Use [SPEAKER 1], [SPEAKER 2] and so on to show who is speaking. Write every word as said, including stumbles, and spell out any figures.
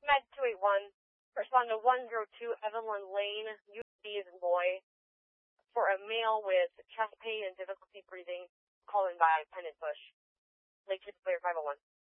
[SPEAKER 1] Med two eight one, respond to one zero two Evelyn Lane, U B as in boy, for a male with chest pain and difficulty breathing, calling by Pennant Bush. Lake City Clear five oh one.